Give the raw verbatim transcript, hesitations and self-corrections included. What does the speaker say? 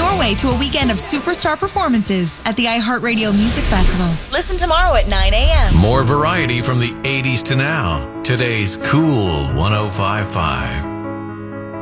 your way to a weekend of superstar performances at the iHeartRadio Music Festival. Listen tomorrow at nine a.m. More variety from the eighties to now. Today's Cool one oh five point five.